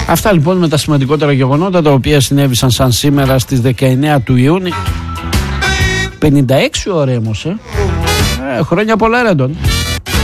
Αυτά λοιπόν με τα σημαντικότερα γεγονότα τα οποία συνέβησαν σαν σήμερα στις 19 του Ιούνιου. 56 ώρες όμως, χρόνια πολλά, ρε Αντώνη.